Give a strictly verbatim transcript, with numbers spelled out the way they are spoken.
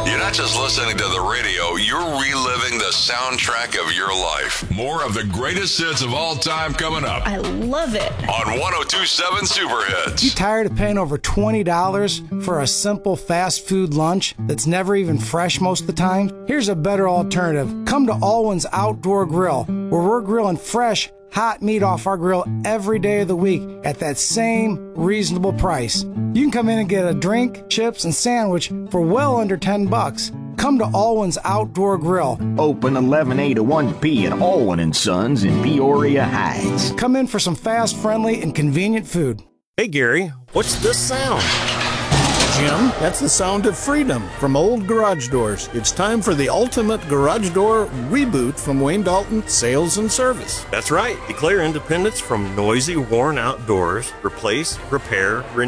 You're not just listening to the radio, you're reliving the soundtrack of your life. More of the greatest hits of all time coming up. I love it. On one oh two point seven Super Hits. You tired of paying over twenty dollars for a simple fast food lunch that's never even fresh most of the time? Here's a better alternative. Come to Alwyn's Outdoor Grill, where we're grilling fresh, hot meat off our grill every day of the week at that same reasonable price. You can come in and get a drink, chips, and sandwich for well under ten bucks. Come to Alwyn's Outdoor Grill. Open eleven A to one P at Alwyn and Sons in Peoria Heights. Come in for some fast, friendly, and convenient food. Hey, Gary, what's this sound? Jim, that's the sound of freedom from Old Garage Doors. It's time for the ultimate garage door reboot from Wayne Dalton Sales and Service. That's right. Declare independence from noisy, worn-out doors. Replace, repair, renew.